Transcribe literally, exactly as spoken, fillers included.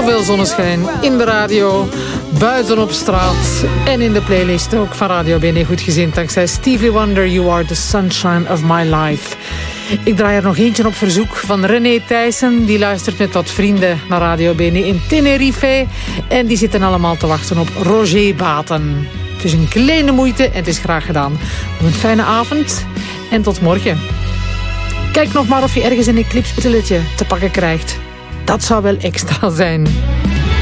Zoveel zonneschijn in de radio, buiten op straat en in de playlist ook van Radio B N Goedgezind. Dankzij Stevie Wonder, You Are the Sunshine of My Life. Ik draai er nog eentje op verzoek van René Thijssen. Die luistert met wat vrienden naar Radio B N in Tenerife. En die zitten allemaal te wachten op Roger Baten. Het is een kleine moeite en het is graag gedaan. Een fijne avond en tot morgen. Kijk nog maar of je ergens een eclipsbrilletje te pakken krijgt. Dat zou wel extra zijn.